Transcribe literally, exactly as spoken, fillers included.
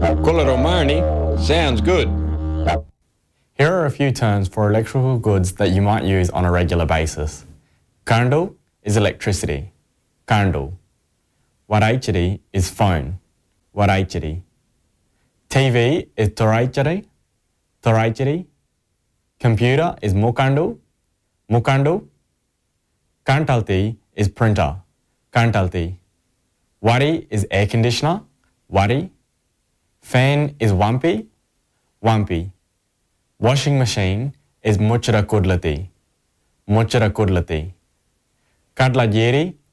Kularomani sounds good. Here are a few terms for electrical goods that you might use on a regular basis. Karandal is electricity. Karandal. Waraichiri is phone. Waraichiri. T V is Toraichiri. Toraichiri. Computer is Mukandu. Mukandu. Kantalti is printer. Kantalti. Wari is air conditioner. Wari. Fan is Wampi. Wampi. Washing machine is Muchara Kudlati. Muchara Kudlati. Kadlajeri